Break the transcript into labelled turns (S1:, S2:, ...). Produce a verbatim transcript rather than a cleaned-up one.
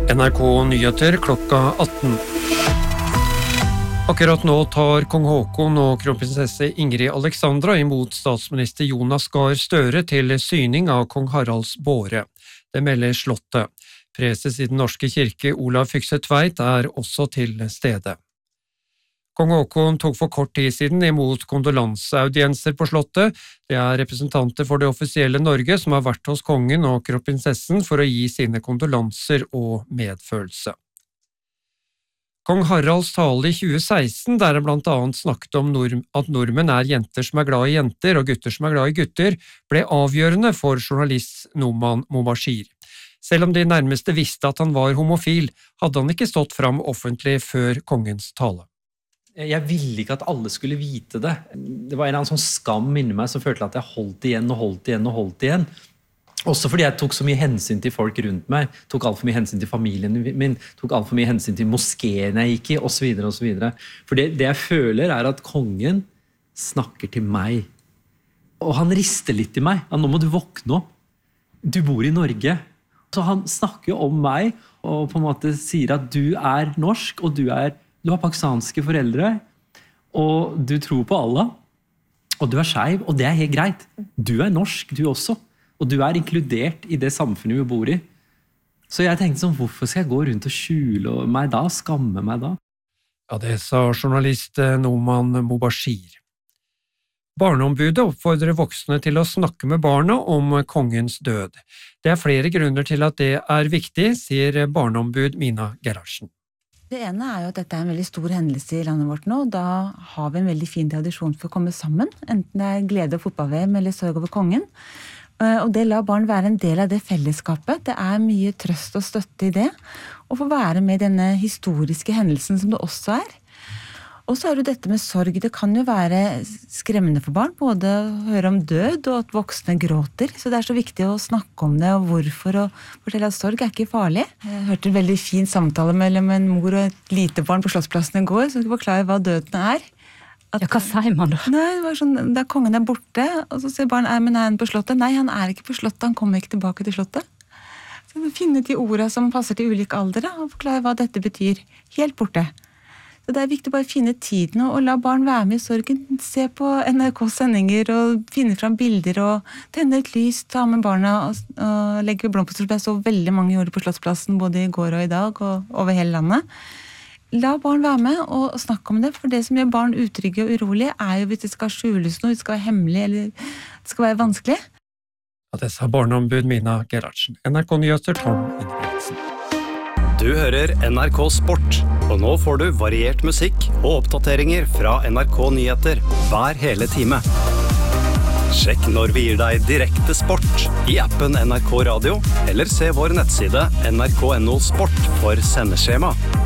S1: N R K Nyheter klokka atten. Akkurat nå tar kong Haakon og kronprinsesse Ingrid Alexandra imot statsminister Jonas Gahr Støre til syning av kong Haralds båre. Det melder Slottet. Preses i den norske kirke Olav Fykse Tveit er også til stede. Kong Haakon tok for kort tid siden imot kondolanseaudienser på Slottet. Det er representanter for det offisielle Norge som har vært hos kongen og kronprinsessen for å gi sine kondolanser og medfølelse. Kong Haralds tale i tjue seksten, der han blant annet snakket om nord- at nordmenn er jenter som er glad i jenter og gutter som er glad i gutter, ble avgjørende for journalist Noman Mobashir. Selv om de nærmeste visste at han var homofil, hadde han ikke stått fram offentlig før kongens tale.
S2: Jeg ville ikke at alle skulle vite det. Det var en eller annen sånn skam inni meg som følte at jeg holdt igjen og holdt igjen og holdt igjen. Også fordi jeg tok så mye hensyn til folk rundt meg, tok alt for mye hensyn til familien min, tok alt for mye hensyn til moskeen jeg gikk i, og så videre og så videre. For det, det jeg føler er at kongen snakker til meg. Og han rister litt i meg. Ja, nå må du våkne opp. Du bor i Norge. Så han snakker om meg og på en måte sier at du er norsk, og du er Du har pakistanske foreldre, og du tror på Allah, og du er skeiv, og det er helt greit. Du er norsk, du også, og du er inkludert i det samfunnet vi bor i. Så jeg tenkte sånn, hvorfor skal jeg gå rundt og skjule meg da, skamme meg da?
S1: Ja, det sa journalist Noman Mobashir. Barneombudet oppfordrer voksne til å snakke med barna om kongens død. Det er flere grunner til at det er viktig, sier barneombud Mina Gerhardsen.
S3: Det ene er jo at dette er en veldig stor hendelse i landet vårt nå, og da har vi en veldig fin tradisjon for å komme sammen, enten det er glede og fotball-V M eller sorg over kongen. Og det lar barn være en del av det fellesskapet. Det er mye trøst og støtte i det, og få være med denne historiske hendelsen som det også er. Og så er det dette med sorg. Det kan jo være skremmende for barn, både å høre om død og at voksne gråter. Så det er så viktig å snakke om det, og hvorfor, og fortelle at sorg er ikke farlig. Jeg hørte en veldig fin samtale mellom en mor og et lite barn på Slottsplassen i går, som skulle forklare hva døden er. At,
S4: ja, hva sier man da?
S3: Nei, det var sånn, da kongen er borte, og så sier barn, men er han på Slottet? Nei, han er ikke på Slottet, han kommer ikke tilbake til Slottet. Så finne de ordene som passer til ulike aldre, og forklare hva dette betyr. Helt borte. Så det er viktig å bare finne tiden og la barn være med i sorgen. Se på N R K-sendinger og finne fram bilder og tenne et lys, ta med barna og, og legge blomster. Jeg så veldig mange gjorde på Slottsplassen både i går og i dag og over hele landet. La barn være med og, og snakke om det, for det som gjør barn utrygge og urolige er jo hvis det skal skjules noe, det skal være hemmelig eller det skal være vanskelig.
S1: Ja, det sa barneombud Mina Gerhardsen. N R K Nyheter, Tom Ingebrigtsen.
S5: Du hører N R K Sport, og nå får du variert musikk og oppdateringer fra N R K Nyheter hver hele time. Sjekk når vi gir deg direkte sport i appen N R K Radio, eller se vår nettside N R K N O Sport for sendeskjema.